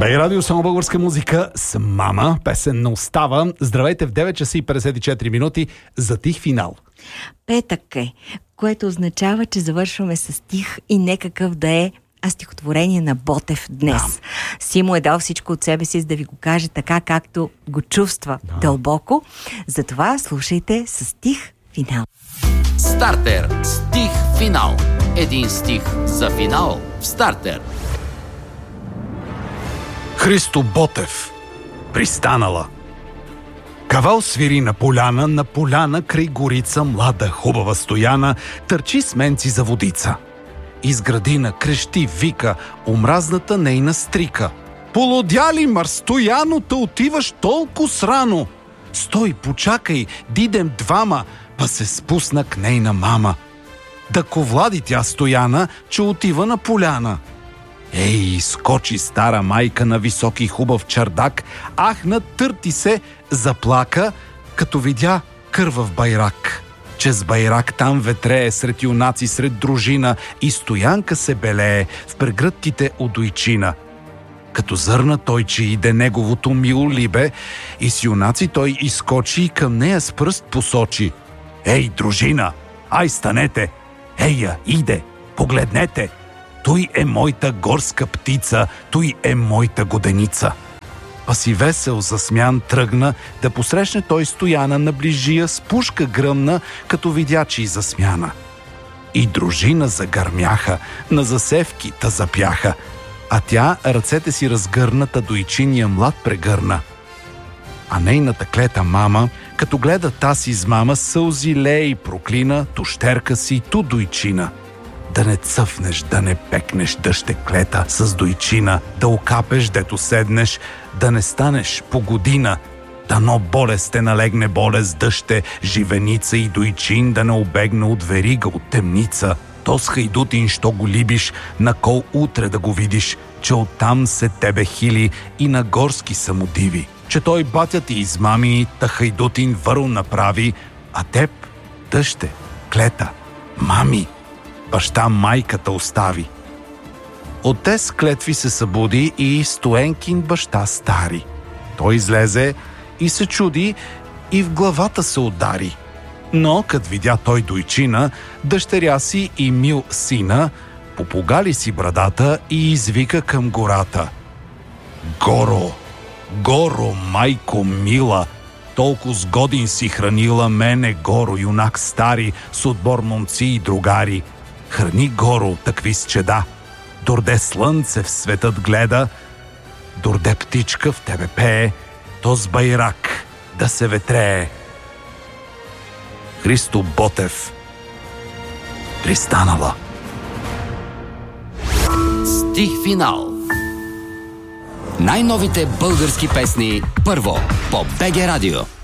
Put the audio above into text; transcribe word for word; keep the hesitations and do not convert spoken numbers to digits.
БГ Радио, само българска музика с Мама. Песен не остава. Здравейте в девет часа и петдесет и четири минути за тих финал. Петък е, което означава, че завършваме с стих и не какъв да е, а стихотворение на Ботев днес. Да. Симо е дал всичко от себе си, за да ви го каже така, както го чувства да. дълбоко. Затова слушайте с стих финал. Стартер. Стих финал. Един стих за финал в Стартер. Христо Ботев. Пристанала. Кавал свири на поляна, на поляна край горица, млада хубава стояна, търчи с менци за водица. Из градина крещи, вика, омразната нейна стрика. Полудяли, мър, Стояно, та отиваш толкова срано. Стой, почакай, дидем двама, па се спусна к нейна мама. Да ковлади тя Стояна, че отива на поляна. Ей, скочи стара майка на високи хубав чардак, ахна, търти се, заплака, като видя кървав байрак. Че с байрак там ветрее сред юнаци, сред дружина, и Стоянка се белее в прегръдките удойчина. Като зърна той, че иде неговото мило либе, и с юнаци той изскочи и към нея с пръст посочи. Ей, дружина, ай станете! Ея, иде, погледнете! Той е моята горска птица, той е моята годеница. Па си весел засмян тръгна да посрещне той Стояна, наближия с пушка гръмна, като видя, че и засмяна. И дружина загърмяха, на засевки та запяха, а тя ръцете си разгърната до ичиния млад прегърна. А нейната клета мама, като гледа таз измама, сълзи лее и проклина, ту щерка си, ту дойчина. Да не цъфнеш, да не пекнеш, дъще клета с дойчина, да окапеш, дето седнеш, да не станеш по година. Дано болест те налегне болест, дъще, живеница и дойчин, да не обегне от верига, от темница. То с хайдутин, що го либиш, на кол утре да го видиш, че оттам се тебе хили и на горски самодиви. Че той батя ти измами, та хайдутин върл направи, а теб, дъще, клета, мами, баща майката остави. От тез клетви се събуди и Стоенкин баща стари. Той излезе и се чуди и в главата се удари. Но, като видя той дойчина, дъщеря си и мил сина, попогали си брадата и извика към гората. Горо, Горо, майко мила, толкова с годин си хранила мене, Горо, юнак стари, с отбор момци и другари. Храни, Горо, такви с чеда. Дорде слънце в светът гледа, дорде птичка в тебе пее, то с байрак да се ветрее. Христо Ботев. Пристанала. Стих финал. Най-новите български песни първо по БГ Радио.